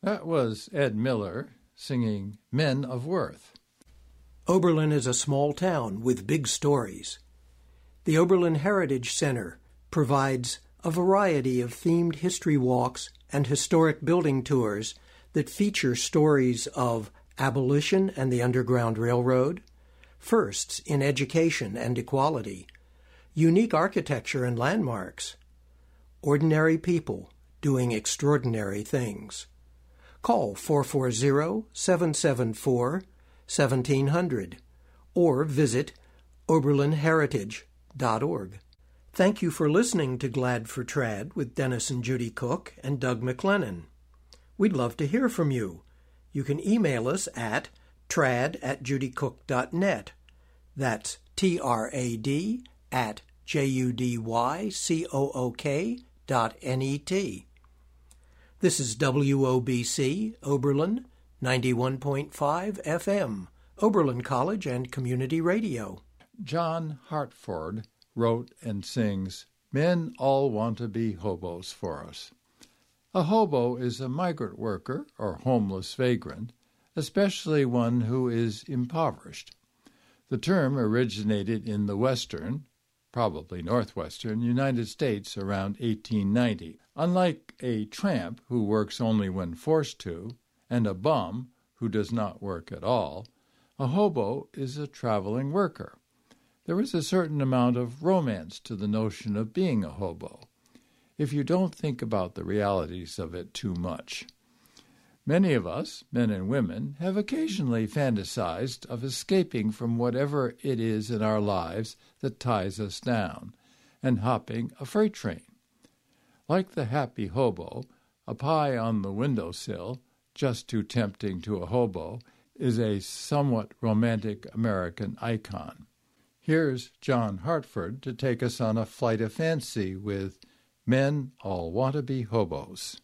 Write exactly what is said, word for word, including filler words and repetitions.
That was Ed Miller singing Men of Worth. Oberlin is a small town with big stories. The Oberlin Heritage Center provides a variety of themed history walks and historic building tours that feature stories of abolition and the Underground Railroad, firsts in education and equality, unique architecture and landmarks, ordinary people doing extraordinary things. Call four four zero, seven seven four, one seven zero zero or visit oberlin heritage dot org. Thank you for listening to Glad for Trad with Dennis and Judy Cook and Doug McLennan. We'd love to hear from you. You can email us at trad at judycook dot net. That's T R A D at J U D Y C O O K dot N E T. This is W O B C, Oberlin, ninety-one point five F M, Oberlin College and Community Radio. John Hartford wrote and sings, "Men all want to be hobos for us." A hobo is a migrant worker or homeless vagrant, especially one who is impoverished. The term originated in the western, probably northwestern, United States around eighteen ninety. Unlike a tramp who works only when forced to, and a bum who does not work at all, a hobo is a traveling worker. There is a certain amount of romance to the notion of being a hobo, if you don't think about the realities of it too much. Many of us, men and women, have occasionally fantasized of escaping from whatever it is in our lives that ties us down, and hopping a freight train. Like the happy hobo, a pie on the windowsill, just too tempting to a hobo, is a somewhat romantic American icon. Here's John Hartford to take us on a flight of fancy with Men All Want to Be Hobos.